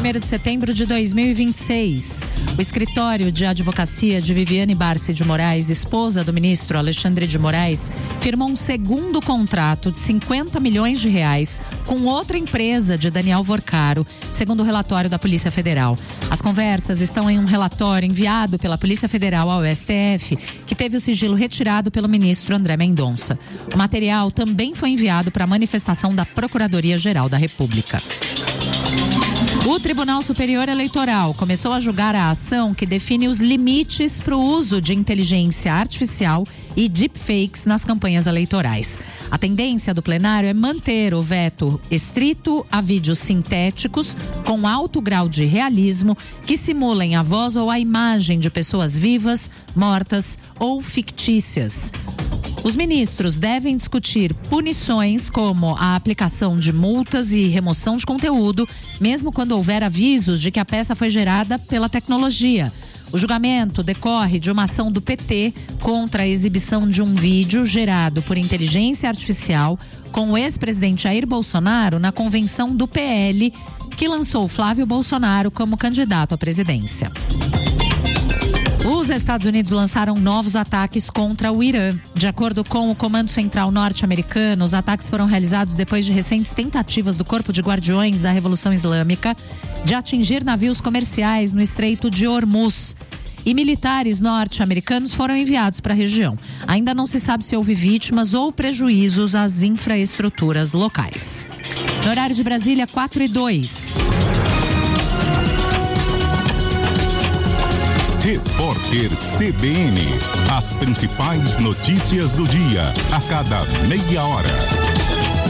1º de setembro de 2026. O escritório de advocacia de Viviane Barsi de Moraes, esposa do ministro Alexandre de Moraes, firmou um segundo contrato de 50 milhões de reais com outra empresa de Daniel Vorcaro, segundo o relatório da Polícia Federal. As conversas estão em um relatório enviado pela Polícia Federal ao STF, que teve o sigilo retirado pelo ministro André Mendonça. O material também foi enviado para a manifestação da Procuradoria-Geral da República. O Tribunal Superior Eleitoral começou a julgar a ação que define os limites para o uso de inteligência artificial e deepfakes nas campanhas eleitorais. A tendência do plenário é manter o veto estrito a vídeos sintéticos com alto grau de realismo que simulem a voz ou a imagem de pessoas vivas, mortas ou fictícias. Os ministros devem discutir punições como a aplicação de multas e remoção de conteúdo, mesmo quando houver avisos de que a peça foi gerada pela tecnologia. O julgamento decorre de uma ação do PT contra a exibição de um vídeo gerado por inteligência artificial com o ex-presidente Jair Bolsonaro na convenção do PL, que lançou Flávio Bolsonaro como candidato à presidência. Os Estados Unidos lançaram novos ataques contra o Irã. De acordo com o Comando Central norte-americano, os ataques foram realizados depois de recentes tentativas do Corpo de Guardiões da Revolução Islâmica de atingir navios comerciais no Estreito de Hormuz. E militares norte-americanos foram enviados para a região. Ainda não se sabe se houve vítimas ou prejuízos às infraestruturas locais. No horário de Brasília, 4:02. Repórter CBN. As principais notícias do dia, a cada meia hora.